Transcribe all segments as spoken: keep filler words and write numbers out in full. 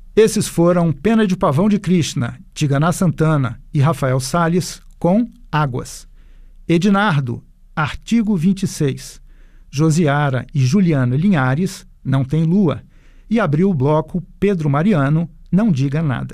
Esses foram Pena de Pavão de Krishna, de Ganá Santana e Rafael Salles, com Águas. Ednardo, Artigo vinte e seis. Josiara e Juliano Linhares, Não Tem Lua. E abriu o bloco Pedro Mariano, Não Diga Nada.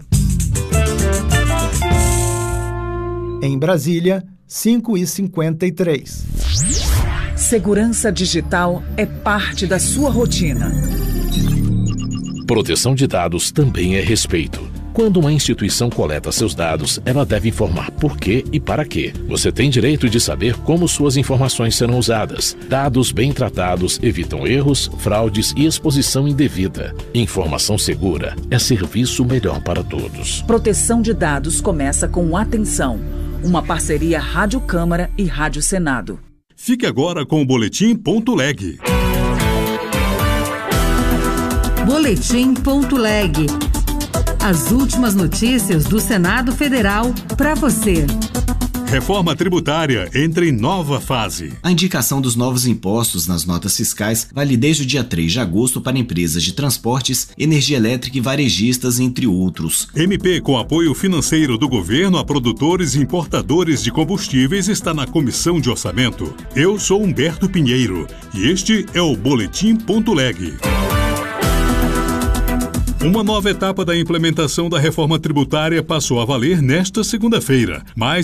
Em Brasília, cinco e cinquenta e três. Segurança digital é parte da sua rotina. Proteção de dados também é respeito. Quando uma instituição coleta seus dados, ela deve informar por quê e para quê. Você tem direito de saber como suas informações serão usadas. Dados bem tratados evitam erros, fraudes e exposição indevida. Informação segura é serviço melhor para todos. Proteção de dados começa com Atenção, uma parceria Rádio Câmara e Rádio Senado. Fique agora com o Boletim Ponto Leg. Boletim Ponto Leg. As últimas notícias do Senado Federal para você. Reforma tributária entra em nova fase. A indicação dos novos impostos nas notas fiscais vale desde o dia três de agosto para empresas de transportes, energia elétrica e varejistas, entre outros. M P com apoio financeiro do governo a produtores e importadores de combustíveis está na Comissão de Orçamento. Eu sou Humberto Pinheiro e este é o Boletim Ponto Leg. Uma nova etapa da implementação da reforma tributária passou a valer nesta segunda-feira. Mais